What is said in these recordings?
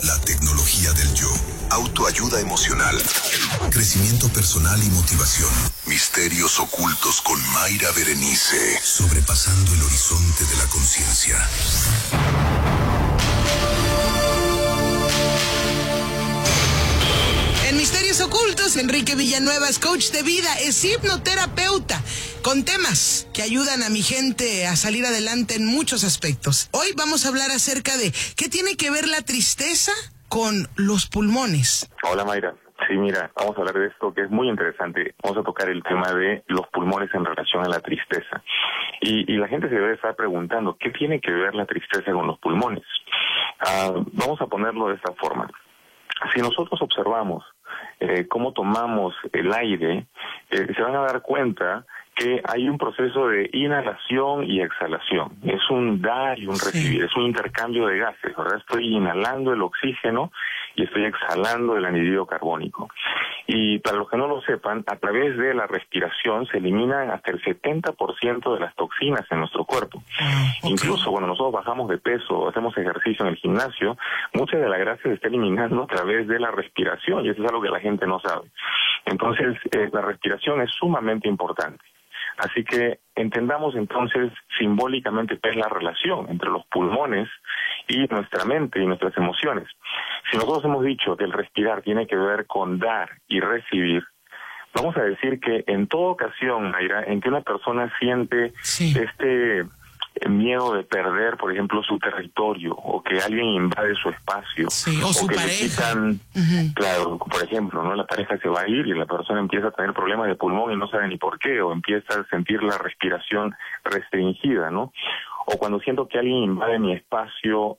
La tecnología del yo. Autoayuda emocional. Crecimiento personal y motivación. Misterios ocultos con Mayra Berenice. Sobrepasando el horizonte de la conciencia. En Misterios Ocultos, Enrique Villanueva es coach de vida, es hipnoterapeuta, con temas que ayudan a mi gente a salir adelante en muchos aspectos. Hoy vamos a hablar acerca de qué tiene que ver la tristeza con los pulmones. Hola Mayra, sí mira, vamos a hablar de esto que es muy interesante. Vamos a tocar el tema de los pulmones en relación a la tristeza. Y la gente se debe estar preguntando, ¿qué tiene que ver la tristeza con los pulmones? Vamos a ponerlo de esta forma. Si nosotros observamos cómo tomamos el aire, se van a dar cuenta que hay un proceso de inhalación y exhalación. Es un dar y un recibir, es un intercambio de gases, ¿verdad? Estoy inhalando el oxígeno y estoy exhalando el anhídrido carbónico. Y para los que no lo sepan, a través de la respiración se eliminan hasta el 70% de las toxinas en nuestro cuerpo. Incluso cuando nosotros bajamos de peso o hacemos ejercicio en el gimnasio, mucha de la grasa se está eliminando a través de la respiración, y eso es algo que la gente no sabe. Entonces, la respiración es sumamente importante. Así que entendamos entonces simbólicamente qué es la relación entre los pulmones y nuestra mente y nuestras emociones. Si nosotros hemos dicho que el respirar tiene que ver con dar y recibir, vamos a decir que en toda ocasión, Mayra, en que una persona siente este miedo de perder, por ejemplo, su territorio, o que alguien invade su espacio, o su que pareja. le quitan, claro, por ejemplo, ¿no? La pareja se va a ir y la persona empieza a tener problemas de pulmón y no sabe ni por qué, o empieza a sentir la respiración restringida, ¿no? O cuando siento que alguien invade mi espacio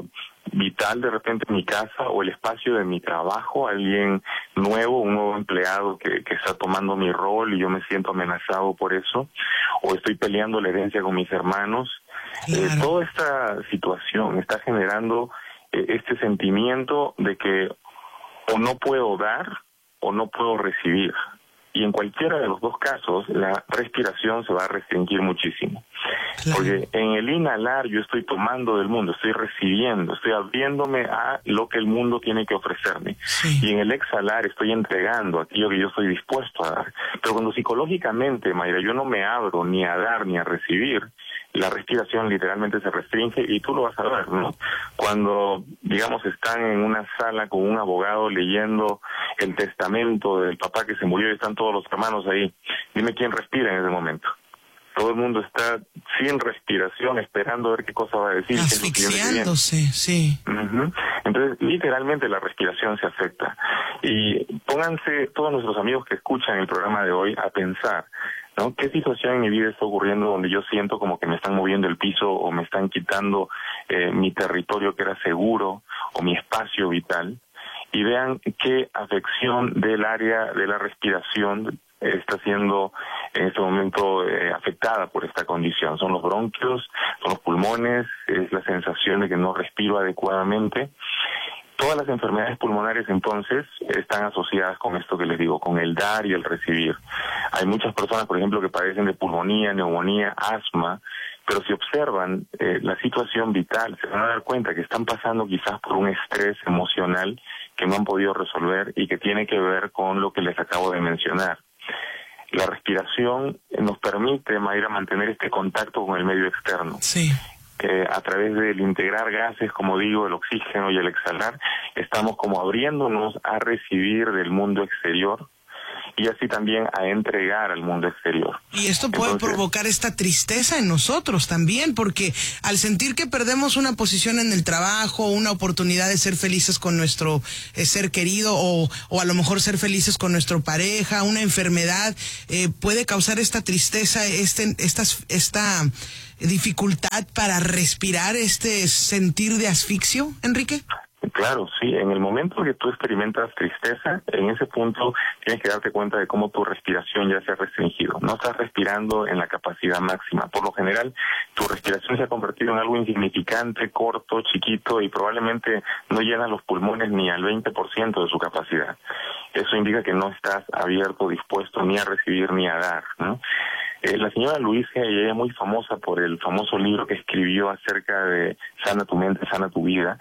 vital de repente en mi casa, o el espacio de mi trabajo, alguien nuevo, un nuevo empleado que está tomando mi rol y yo me siento amenazado por eso, o estoy peleando la herencia con mis hermanos. Claro. Toda esta situación está generando este sentimiento de que o no puedo dar o no puedo recibir. Y en cualquiera de los dos casos, la respiración se va a restringir muchísimo. Claro. Porque en el inhalar yo estoy tomando del mundo, estoy recibiendo, estoy abriéndome a lo que el mundo tiene que ofrecerme. Y en el exhalar estoy entregando aquello que yo estoy dispuesto a dar. Pero cuando psicológicamente, Mayra, yo no me abro ni a dar ni a recibir, la respiración literalmente se restringe, y tú lo vas a ver, ¿no? Cuando, digamos, están en una sala con un abogado leyendo el testamento del papá que se murió y están todos los hermanos ahí, dime quién respira en ese momento. Todo el mundo está sin respiración, esperando a ver qué cosa va a decir. Asfixiándose, sí. Entonces, literalmente la respiración se afecta. Y pónganse todos nuestros amigos que escuchan el programa de hoy a pensar, ¿no? ¿Qué situación en mi vida está ocurriendo donde yo siento como que me están moviendo el piso o me están quitando mi territorio que era seguro o mi espacio vital? Y vean qué afección del área de la respiración está siendo en este momento afectada por esta condición. Son los bronquios, son los pulmones, es la sensación de que no respiro adecuadamente. Todas las enfermedades pulmonares, entonces, están asociadas con esto que les digo, con el dar y el recibir. Hay muchas personas, por ejemplo, que padecen de pulmonía, neumonía, asma, pero si observan la situación vital, se van a dar cuenta que están pasando quizás por un estrés emocional que no han podido resolver y que tiene que ver con lo que les acabo de mencionar. La respiración nos permite, Mayra, mantener este contacto con el medio externo. A través del integrar gases, como digo, el oxígeno y el exhalar, estamos como abriéndonos a recibir del mundo exterior y así también a entregar al mundo exterior. Y esto puede provocar esta tristeza en nosotros también, porque al sentir que perdemos una posición en el trabajo, una oportunidad de ser felices con nuestro ser querido, o a lo mejor ser felices con nuestra pareja, una enfermedad, puede causar esta tristeza, esta dificultad para respirar, este sentir de asfixio, Enrique. Claro, sí. En el momento que tú experimentas tristeza, en ese punto tienes que darte cuenta de cómo tu respiración ya se ha restringido. No estás respirando en la capacidad máxima. Por lo general, tu respiración se ha convertido en algo insignificante, corto, chiquito, y probablemente no llena los pulmones ni al 20% de su capacidad. Eso indica que no estás abierto, dispuesto ni a recibir ni a dar, ¿no? La señora Luisa, ella es muy famosa por el famoso libro que escribió acerca de Sana tu mente, sana tu vida.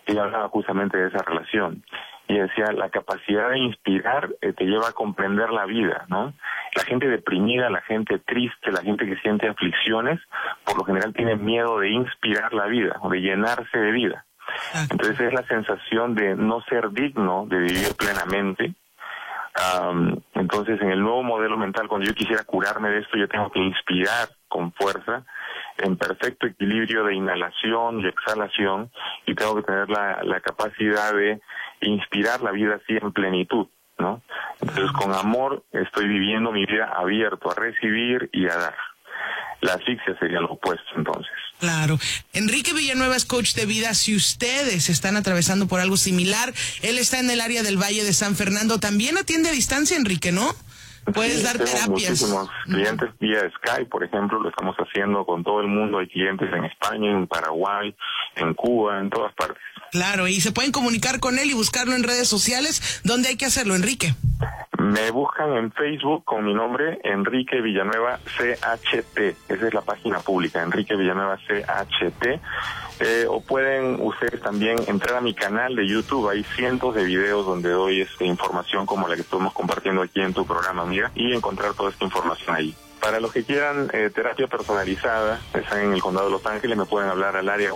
ella hablaba justamente de esa relación. Y decía, la capacidad de inspirar te lleva a comprender la vida, ¿no? La gente deprimida, la gente triste, la gente que siente aflicciones, por lo general tiene miedo de inspirar la vida, o de llenarse de vida. Entonces es la sensación de no ser digno de vivir plenamente. Entonces en el nuevo modelo mental, cuando yo quisiera curarme de esto, yo tengo que inspirar con fuerza, en perfecto equilibrio de inhalación y exhalación, y tengo que tener la capacidad de inspirar la vida así en plenitud, ¿no? Entonces con amor estoy viviendo mi vida abierto a recibir y a dar. La asfixia sería lo opuesto, entonces. Claro. Enrique Villanueva es coach de vida. Si ustedes están atravesando por algo similar, él está en el área del Valle de San Fernando. También atiende a distancia, Enrique, ¿no? Puedes dar terapias. Muchísimos clientes vía Skype, por ejemplo, lo estamos haciendo con todo el mundo. Hay clientes en España, en Paraguay, en Cuba, en todas partes. Claro, y se pueden comunicar con él y buscarlo en redes sociales. ¿Dónde hay que hacerlo, Enrique? Me buscan en Facebook con mi nombre, Enrique Villanueva CHT. Esa es la página pública, Enrique Villanueva CHT. O pueden ustedes también entrar a mi canal de YouTube. Hay cientos de videos donde doy información como la que estamos compartiendo aquí en tu programa, amiga, y encontrar toda esta información ahí. Para los que quieran terapia personalizada, están en el Condado de Los Ángeles, me pueden hablar al área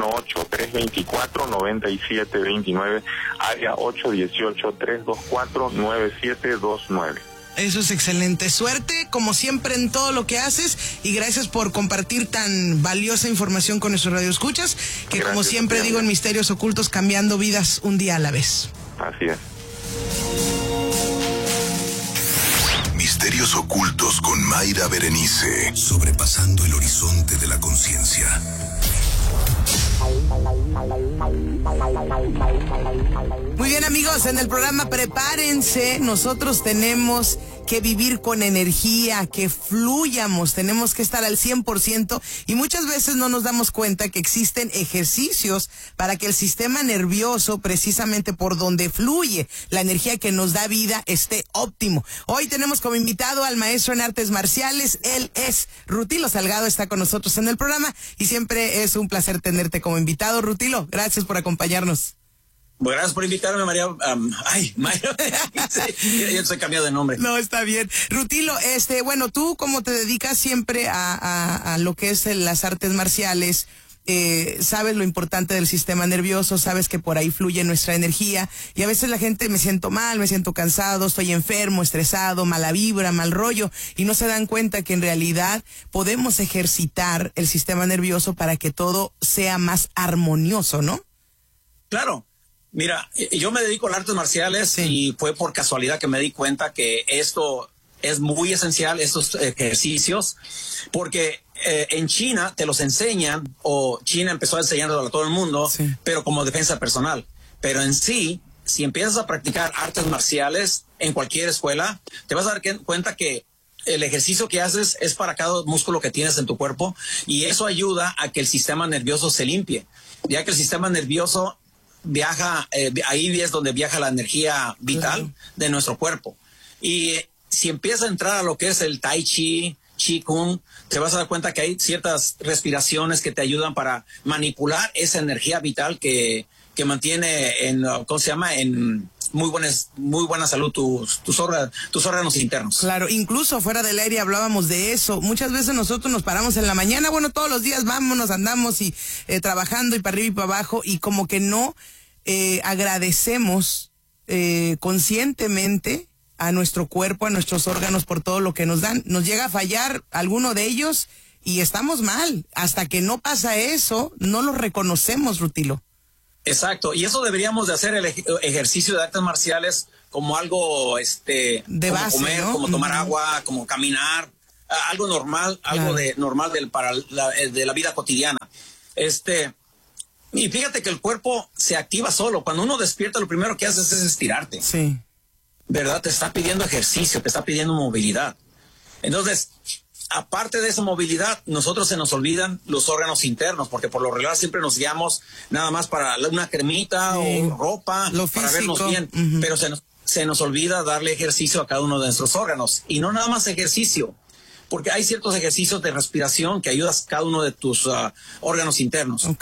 818-324-9729, área 818-324-9729. Eso es excelente. Suerte, como siempre, en todo lo que haces, y gracias por compartir tan valiosa información con nuestros radioescuchas, que gracias, como siempre digo en Misterios Ocultos, cambiando vidas un día a la vez. Así es. Misterios Ocultos con Mayra Berenice, sobrepasando el horizonte de la conciencia. Muy bien, amigos, en el programa prepárense, nosotros tenemos que vivir con energía, que fluyamos, tenemos que estar al 100%, y muchas veces no nos damos cuenta que existen ejercicios para que el sistema nervioso, precisamente por donde fluye la energía que nos da vida, esté óptimo. Hoy tenemos como invitado al maestro en artes marciales. Él es Rutilo Salgado, está con nosotros en el programa y siempre es un placer tenerte como invitado. Rutilo, gracias por acompañarnos. Bueno, gracias por invitarme, María. María, yo estoy cambiado de nombre. No, está bien. Rutilo, bueno, tú como te dedicas siempre a lo que es las artes marciales, sabes lo importante del sistema nervioso, sabes que por ahí fluye nuestra energía, y a veces la gente, me siento mal, me siento cansado, estoy enfermo, estresado, mala vibra, mal rollo, y no se dan cuenta que en realidad podemos ejercitar el sistema nervioso para que todo sea más armonioso, ¿no? Claro. Mira, yo me dedico a las artes marciales, sí, y fue por casualidad que me di cuenta que esto es muy esencial, estos ejercicios, porque en China te los enseñan, o China empezó a enseñarlo a todo el mundo, sí, pero como defensa personal. Pero en sí, si empiezas a practicar artes marciales en cualquier escuela, te vas a dar cuenta que el ejercicio que haces es para cada músculo que tienes en tu cuerpo, y eso ayuda a que el sistema nervioso se limpie, ya que el sistema nervioso viaja, ahí es donde viaja la energía vital de nuestro cuerpo. Y si empiezas a entrar a lo que es el Tai Chi, Qigong, te vas a dar cuenta que hay ciertas respiraciones que te ayudan para manipular esa energía vital que mantiene en, ¿cómo se llama?, en muy buena salud tus órganos internos. Claro, incluso fuera del aire hablábamos de eso. Muchas veces nosotros nos paramos en la mañana, bueno, todos los días vámonos, andamos y trabajando y para arriba y para abajo, y como que no agradecemos conscientemente a nuestro cuerpo, a nuestros órganos por todo lo que nos dan. Nos llega a fallar alguno de ellos y estamos mal. Hasta que no pasa eso, no lo reconocemos, Rutilo. Exacto, y eso deberíamos de hacer el ejercicio de artes marciales como algo de como base, comer, ¿no?, como tomar agua, como caminar, algo normal, algo normal de la vida cotidiana. Y fíjate que el cuerpo se activa solo. Cuando uno despierta, lo primero que haces es estirarte. Sí. ¿Verdad? Te está pidiendo ejercicio, te está pidiendo movilidad. Entonces, aparte de esa movilidad, nosotros se nos olvidan los órganos internos, porque por lo regular siempre nos guiamos nada más para una cremita, sí, o ropa, para vernos bien, pero se nos olvida darle ejercicio a cada uno de nuestros órganos. Y no nada más ejercicio, porque hay ciertos ejercicios de respiración que ayudas a cada uno de tus órganos internos. Okay.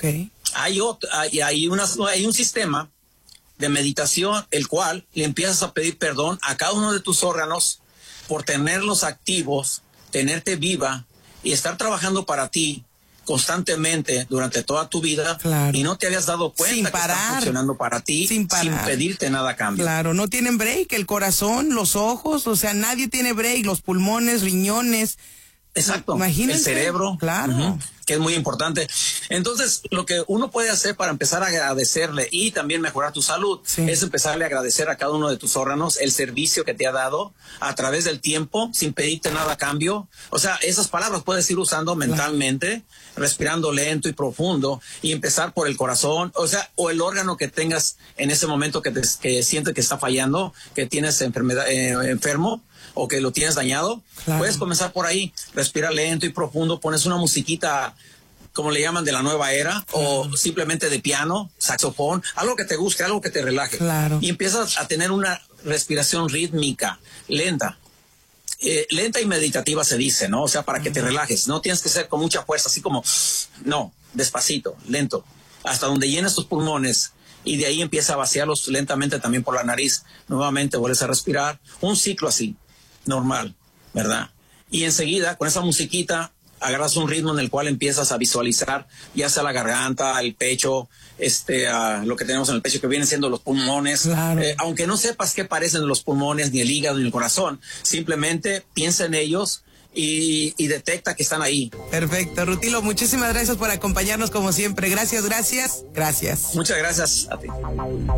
hay un sistema de meditación, el cual le empiezas a pedir perdón a cada uno de tus órganos por tenerlos activos, tenerte viva y estar trabajando para ti constantemente durante toda tu vida, claro, y no te habías dado cuenta que están funcionando para ti sin pedirte nada a cambio. Claro, no tienen break, el corazón, los ojos, o sea, nadie tiene break, los pulmones, riñones. Exacto, imagínense, el cerebro, claro, que es muy importante. Entonces, lo que uno puede hacer para empezar a agradecerle y también mejorar tu salud, es empezarle a agradecer a cada uno de tus órganos el servicio que te ha dado a través del tiempo, sin pedirte nada a cambio. O sea, esas palabras puedes ir usando mentalmente, respirando lento y profundo, y empezar por el corazón, o sea, o el órgano que tengas en ese momento que sientes que está fallando, que tienes enfermedad, enfermo, o que lo tienes dañado. Claro. Puedes comenzar por ahí, respirar lento y profundo, pones una musiquita, como le llaman, de la nueva era, o simplemente de piano, saxofón, algo que te guste, algo que te relaje. Claro. Y empiezas a tener una respiración rítmica, lenta. Lenta y meditativa se dice, ¿no? O sea, para que te relajes. No tienes que ser con mucha fuerza, así como, no, despacito, lento, hasta donde llenes tus pulmones. Y de ahí empieza a vaciarlos lentamente también por la nariz. Nuevamente vuelves a respirar. Un ciclo así, normal, ¿verdad? Y enseguida, con esa musiquita, agarras un ritmo en el cual empiezas a visualizar, ya sea la garganta, el pecho, lo que tenemos en el pecho, que vienen siendo los pulmones. Claro. Aunque no sepas qué parecen los pulmones, ni el hígado, ni el corazón, simplemente piensa en ellos y detecta que están ahí. Perfecto, Rutilo, muchísimas gracias por acompañarnos como siempre. Gracias. Muchas gracias a ti.